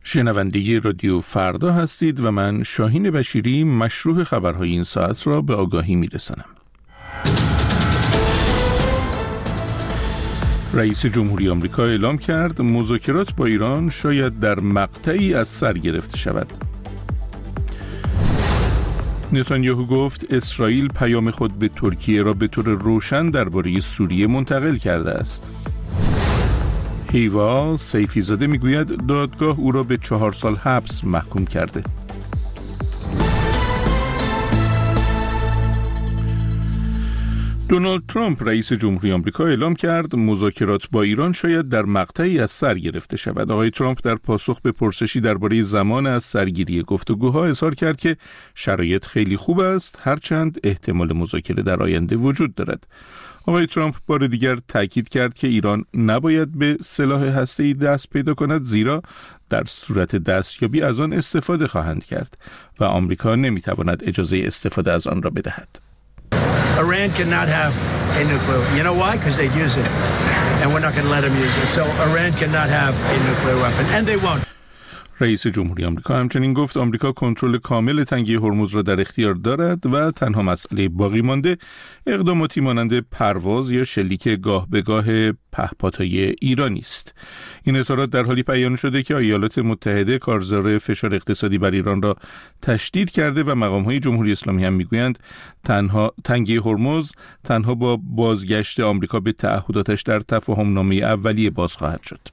شنونده رادیو فردا هستید و من شاهین بشیری مشروح خبرهای این ساعت را به آگاهی می‌رسانم. رئیس جمهوری آمریکا اعلام کرد مذاکرات با ایران شاید در مقطعی از سر گرفته شود. نتانیاهو گفت اسرائیل پیام خود به ترکیه را به طور روشن درباره سوریه منتقل کرده است. هیوا سیفیزاده میگوید دادگاه او را به 4 سال حبس محکوم کرده. دونالد ترامپ رئیس جمهوری آمریکا اعلام کرد مذاکرات با ایران شاید در مقطعی از سر گرفته شود. آقای ترامپ در پاسخ به پرسشی درباره زمان از سرگیری گفتگوها اظهار کرد که شرایط خیلی خوب است، هرچند احتمال مذاکره در آینده وجود دارد. آقای ترامپ بار دیگر تاکید کرد که ایران نباید به سلاح هسته‌ای دست پیدا کند، زیرا در صورت دستیابی از آن استفاده خواهند کرد و آمریکا نمیتواند اجازه استفاده از آن را بدهد. Iran cannot have a nuclear. You know why? Because they'd use it. And we're not going to let them use it. So Iran cannot have a nuclear weapon. And they won't. رئیس جمهوری آمریکا همچنین گفت آمریکا کنترل کامل تنگه هرمز را در اختیار دارد و تنها مسئله باقی مانده اقداماتی مانند پرواز یا شلیک گاه به گاه پهپادهای ایرانی است. این اظهارات در حالی بیان شده که ایالات متحده کارزار فشار اقتصادی بر ایران را تشدید کرده و مقام‌های جمهوری اسلامی هم میگویند تنگه هرمز تنها با بازگشت آمریکا به تعهداتش در تفاهم‌نامه اولیه باز خواهد شد.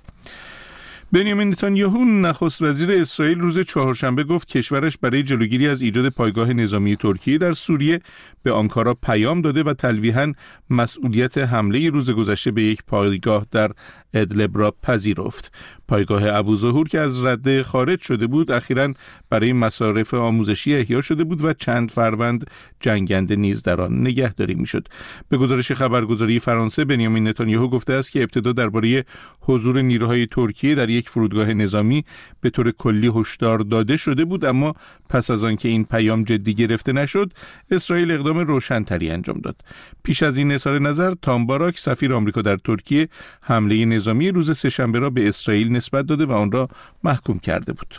بنیامین نتانیاهو نخست وزیر اسرائیل روز چهارشنبه گفت کشورش برای جلوگیری از ایجاد پایگاه نظامی ترکیه در سوریه به آنکارا پیام داده و تلویحاً مسئولیت حمله روز گذشته به یک پایگاه در ادلب را پذیرفت. پایگاه ابوظهور که از رده خارج شده بود اخیراً برای مصارف آموزشی احیا شده بود و چند فروند جنگنده نیز در آن نگهداری میشد. به گزارش خبرگزاری فرانسه بنیامین نتانیاهو گفته است که ابتدا درباره حضور نیروهای ترکیه در یک فرودگاه نظامی به طور کلی هشدار داده شده بود، اما پس از آنکه این پیام جدی گرفته نشد اسرائیل اقدام روشن‌تری انجام داد. پیش از این اظهار نظر تام باراک سفیر آمریکا در ترکیه حمله نظامی روز سه‌شنبه را به اسرائیل نسبت داده و آن را محکوم کرده بود.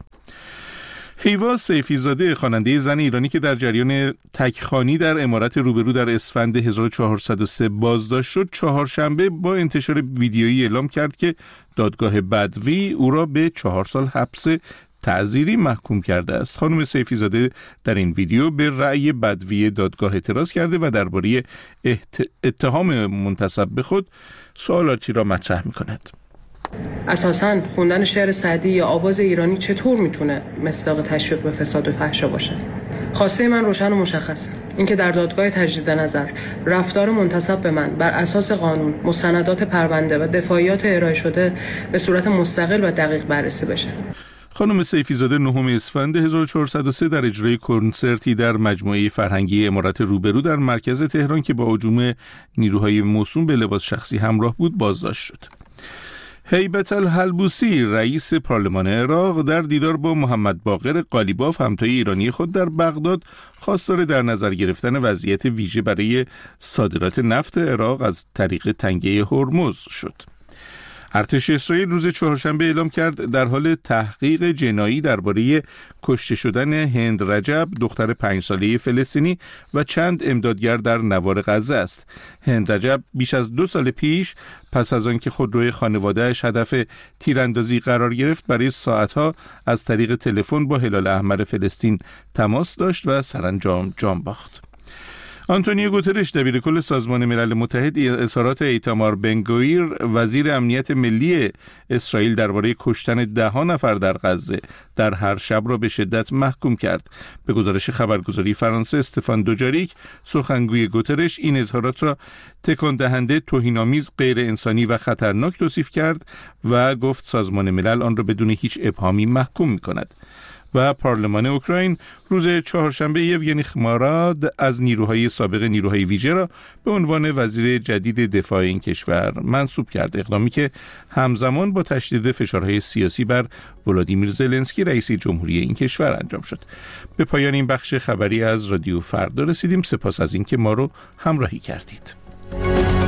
هیوا سیفیزاده خواننده زن ایرانی که در جریان تکخوانی در عمارت روبرو در اسفند 1403 بازداشت شد چهارشنبه با انتشار ویدیویی اعلام کرد که دادگاه بدوی او را به 4 سال حبس تعزیری محکوم کرده است. خانم سیفیزاده در این ویدیو به رأی بدوی دادگاه اعتراض کرده و درباره اتهام منتسب به خود سوالاتی را مطرح می‌کند. اساساً خوندن شعر سعدی یا آواز ایرانی چطور میتونه مصداق تشویق به فساد و فحشا باشه؟ خواسته من روشن و مشخصه. اینکه در دادگاه تجدید نظر رفتار منتسب به من بر اساس قانون، مستندات پرونده و دفاعیات ارائه شده به صورت مستقل و دقیق بررسی بشه. خانم سیفیزاده 9 اسفند 1403 در اجرای کنسرتی در مجموعه فرهنگی عمارت روبرو در مرکز تهران که با هجوم نیروهای موسوم به لباس شخصی همراه بود بازداشت شد. هیبت الحلبوسی رئیس پارلمان عراق در دیدار با محمد باقر قالیباف همتای ایرانی خود در بغداد خواستار در نظر گرفتن وضعیت ویژه برای صادرات نفت عراق از طریق تنگه هرمز شد. ارتش اسرائیل روز چهارشنبه اعلام کرد در حال تحقیق جنایی درباره کشته شدن هند رجب دختر 5 ساله فلسطینی و چند امدادگر در نوار غزه است. هند رجب بیش از 2 سال پیش پس از آنکه خودروی خانواده‌اش هدف تیراندازی قرار گرفت برای ساعتها از طریق تلفن با هلال احمر فلسطین تماس داشت و سرانجام جان باخت. آنتونیو گوترش دبیرکل سازمان ملل متحد اظهارات ایتامار بنگویر وزیر امنیت ملی اسرائیل درباره کشتن 10 نفر در غزه در هر شب را به شدت محکوم کرد. به گزارش خبرگزاری فرانسه استفان دوجاریک سخنگوی گوترش این اظهارات را تکان دهنده، توهین‌آمیز، غیر انسانی و خطرناک توصیف کرد و گفت سازمان ملل آن را بدون هیچ ابهامی محکوم می‌کند. و پارلمان اوکراین روز چهارشنبه یوگنی خماراد از نیروهای سابق نیروهای ویژه را به عنوان وزیر جدید دفاع این کشور منصوب کرد، اقدامی که همزمان با تشدید فشارهای سیاسی بر ولادیمیر زلنسکی رئیس جمهوری این کشور انجام شد. به پایان این بخش خبری از رادیو فردا رسیدیم. سپاس از اینکه ما رو همراهی کردید.